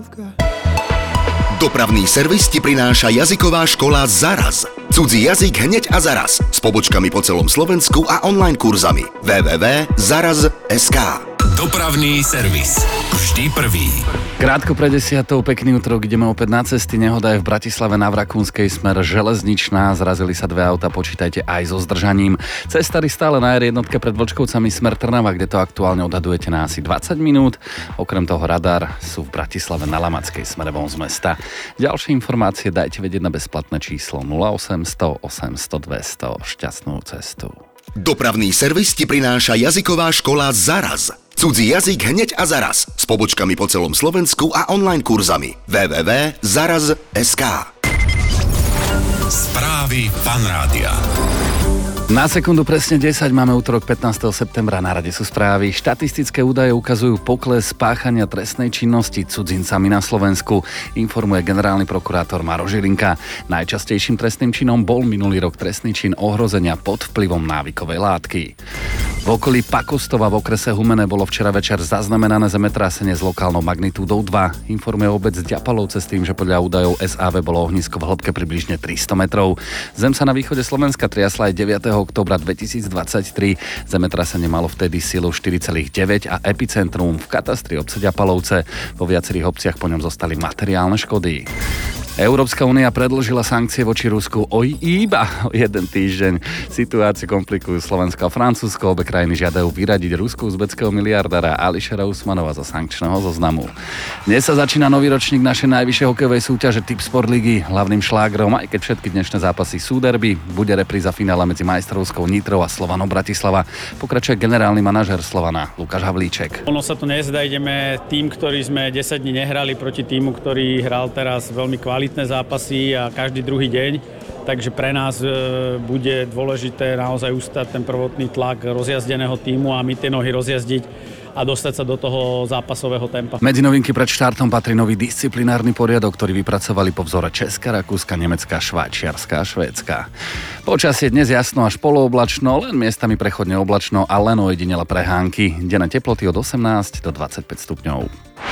Dopravný servis ti prináša jazyková škola Zaraz. Cudzí jazyk hneď a zaraz. S pobočkami po celom Slovensku a online kurzami. www.zaraz.sk. Dopravný servis. Vždy prvý. Krátko pred 10:00, pekný útorok, ideme opäť na cesty. Nehoda je v Bratislave na Vrakúnskej, smer železničná. Zrazili sa dve auta, počítajte aj so zdržaním. Cestári stále na R1 pred Vlčkovcami, smer Trnava, kde to aktuálne odhadujete na asi 20 minút. Okrem toho radar sú v Bratislave na Lamackej, smere von z mesta. Ďalšie informácie dajte vedieť na bezplatné číslo 0800 800 200. Šťastnú cestu. Dopravný servis ti prináša jazyková škola Zaraz. Cudzí jazyk hneď a zaraz. S pobočkami po celom Slovensku a online kurzami. www.zaraz.sk. Správy Fan Rádia. Na sekundu presne 10 máme útorok 15. septembra, na rade sú správy. Štatistické údaje ukazujú pokles spáchania trestnej činnosti cudzincami na Slovensku, informuje generálny prokurátor Maro Žilinka. Najčastejším trestným činom bol minulý rok trestný čin ohrozenia pod vplyvom návykovej látky. V okolí Pakostova v okrese Humene bolo včera večer zaznamenané zemetrasenie s lokálnou magnitúdou 2. Informuje obec Ďapalovce s tým, že podľa údajov SAV bolo ohnisko v hĺbke približne 300 metrov. Zem sa na východe Slovenska triasla aj 9. októbra 2023. Zemetrasenie malo vtedy silu 4,9 a epicentrum v katastri obce Ďapalovce. Vo viacerých obciach po ňom zostali materiálne škody. Európska únia predĺžila sankcie voči Rusku iba o jeden týždeň. Situáciu komplikujú Slovensko a Francúzsko. Obe krajiny žiadajú vyradiť rusko-uzbeckého miliardára Ališera Usmanova zo sankčného zoznamu. Dnes sa začína nový ročník našej najvyššej hokejovej súťaže Tipsport ligy. Hlavným šlágrom, aj keď všetky dnešné zápasy sú derby, bude repríza finále medzi Majstrovskou Nitrou a Slovanom Bratislava. Pokračuje generálny manažér Slovana Lukáš Havlíček. Ono sa tu nezdá, ideme tým, ktorý sme 10 dní nehrali proti týmu, ktorý hral teraz veľmi kvalitné zápasy a každý druhý deň. Takže pre nás bude dôležité naozaj ustať ten prvotný tlak rozjazdeného tímu a my tie nohy rozjazdiť a dostať sa do toho zápasového tempa. Medzi novinky pred štartom patrí nový disciplinárny poriadok, ktorý vypracovali po vzore Česka, Rakúska, Nemecka, Švajčiarska a Švédska. Počasie dnes jasno až polooblačno, len miestami prechodne oblačno a len ojedinele prehánky. Denné teploty od 18 do 25 stupňov.